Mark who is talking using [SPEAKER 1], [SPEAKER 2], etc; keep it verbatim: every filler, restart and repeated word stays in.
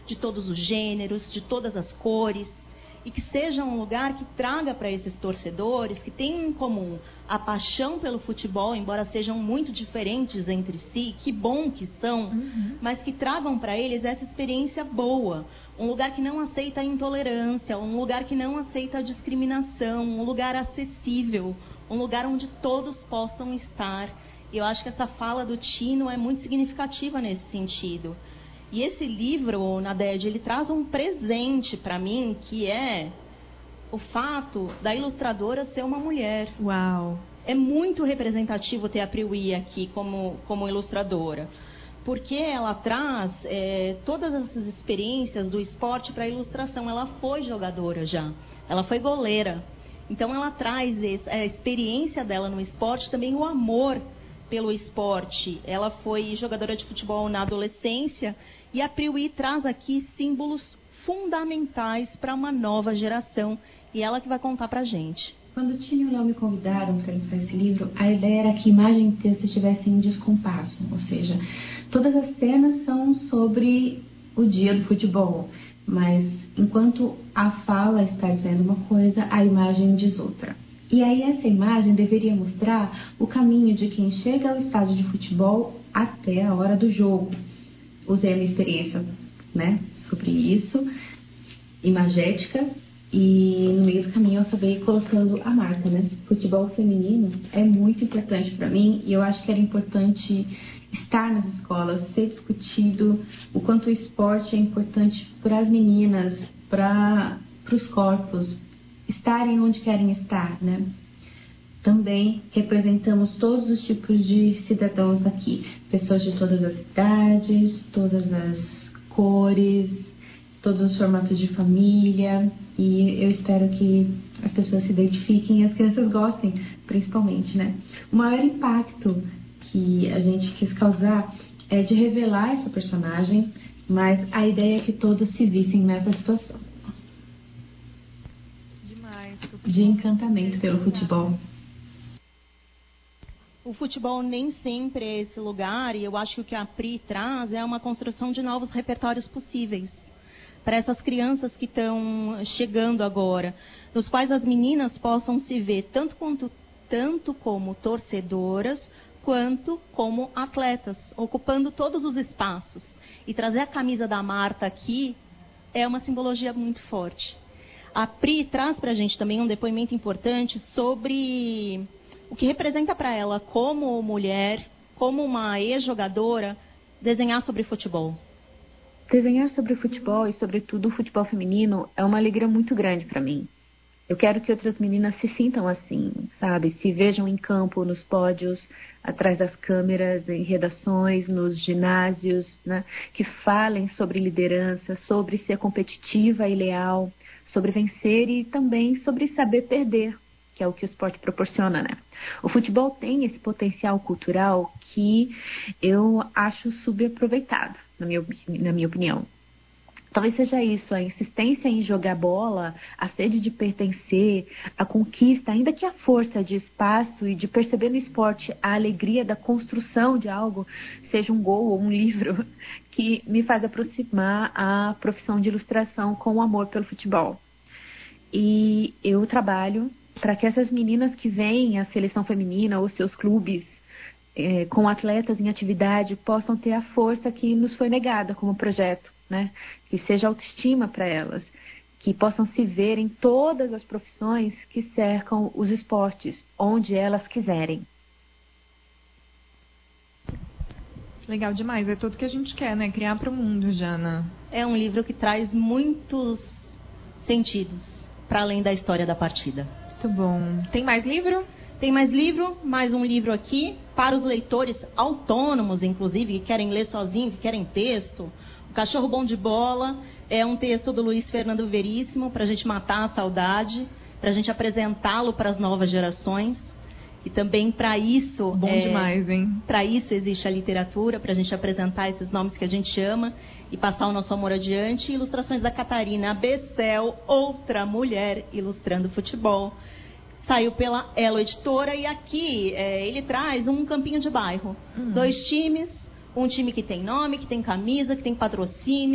[SPEAKER 1] de todos os gêneros, de todas as cores, e que seja um lugar que traga para esses torcedores, que tenham em comum a paixão pelo futebol, embora sejam muito diferentes entre si, que bom que são, uhum. mas que tragam para eles essa experiência boa, um lugar que não aceita a intolerância, um lugar que não aceita a discriminação, um lugar acessível, um lugar onde todos possam estar. E eu acho que essa fala do Tino é muito significativa nesse sentido. E esse livro, Nadege, ele traz um presente para mim, que é o fato da ilustradora ser uma mulher.
[SPEAKER 2] Uau!
[SPEAKER 1] É muito representativo ter a Priui aqui como, como ilustradora, porque ela traz é, todas essas experiências do esporte para a ilustração. Ela foi jogadora já, ela foi goleira. Então ela traz esse, a experiência dela no esporte, também o amor pelo esporte. Ela foi jogadora de futebol na adolescência, e a Priui traz aqui símbolos fundamentais para uma nova geração, e ela que vai contar para a gente.
[SPEAKER 3] Quando o Tino e o Léo me convidaram para lançar esse livro, a ideia era que imagem e texto estivessem em descompasso, ou seja, todas as cenas são sobre o dia do futebol, mas enquanto a fala está dizendo uma coisa, a imagem diz outra. E aí essa imagem deveria mostrar o caminho de quem chega ao estádio de futebol até a hora do jogo. Usei a minha experiência, né, sobre isso, imagética, e no meio do caminho eu acabei colocando a marca, né? Futebol feminino é muito importante para mim, e eu acho que era importante estar nas escolas, ser discutido o quanto o esporte é importante para as meninas, para os corpos, estarem onde querem estar, né? Também representamos todos os tipos de cidadãos aqui, pessoas de todas as idades, todas as cores, todos os formatos de família, e eu espero que as pessoas se identifiquem e as crianças gostem, principalmente, né? O maior impacto que a gente quis causar é de revelar essa personagem, mas a ideia é que todos se vissem nessa situação.
[SPEAKER 2] Demais.
[SPEAKER 3] De encantamento pelo futebol.
[SPEAKER 1] O futebol nem sempre é esse lugar, e eu acho que o que a Pri traz é uma construção de novos repertórios possíveis para essas crianças que estão chegando agora, nos quais as meninas possam se ver tanto, quanto, tanto como torcedoras, quanto como atletas, ocupando todos os espaços. E trazer a camisa da Marta aqui é uma simbologia muito forte. A Pri traz para a gente também um depoimento importante sobre o que representa para ela, como mulher, como uma ex-jogadora, desenhar sobre futebol.
[SPEAKER 4] Desenhar sobre o futebol e, sobretudo, o futebol feminino é uma alegria muito grande para mim. Eu quero que outras meninas se sintam assim, sabe? Se vejam em campo, nos pódios, atrás das câmeras, em redações, nos ginásios, né? Que falem sobre liderança, sobre ser competitiva e leal, sobre vencer e também sobre saber perder, que é o que o esporte proporciona, né? O futebol tem esse potencial cultural que eu acho subaproveitado, na minha, na minha opinião. Talvez seja isso, a insistência em jogar bola, a sede de pertencer, a conquista, ainda que a força de espaço e de perceber no esporte a alegria da construção de algo, seja um gol ou um livro, que me faz aproximar a profissão de ilustração com o amor pelo futebol. E eu trabalho para que essas meninas que vêm à seleção feminina ou seus clubes eh, com atletas em atividade possam ter a força que nos foi negada como projeto, né? Que seja autoestima para elas, que possam se ver em todas as profissões que cercam os esportes, onde elas quiserem.
[SPEAKER 2] Legal demais, é tudo que a gente quer, né? Criar para o mundo, Jana.
[SPEAKER 1] É um livro que traz muitos sentidos, para além da história da partida.
[SPEAKER 2] Muito bom. Tem mais livro?
[SPEAKER 1] Tem mais livro, mais um livro aqui, para os leitores autônomos, inclusive, que querem ler sozinho, que querem texto. O Cachorro Bom de Bola é um texto do Luiz Fernando Veríssimo, para a gente matar a saudade, para a gente apresentá-lo para as novas gerações. E também para isso...
[SPEAKER 2] Bom
[SPEAKER 1] é,
[SPEAKER 2] demais, hein?
[SPEAKER 1] Para isso existe a literatura, para a gente apresentar esses nomes que a gente ama e passar o nosso amor adiante. Ilustrações da Catarina Bessel, outra mulher ilustrando futebol. Saiu pela Elo Editora e aqui é, ele traz um campinho de bairro. Hum. Dois times, um time que tem nome, que tem camisa, que tem patrocínio.